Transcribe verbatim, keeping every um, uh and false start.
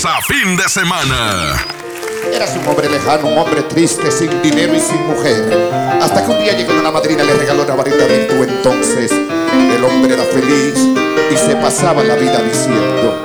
A fin de semana. Eras un hombre lejano, un hombre triste, sin dinero y sin mujer. Hasta que un día llegó una madrina y le regaló una varita de tú. Entonces el hombre era feliz y se pasaba la vida diciendo: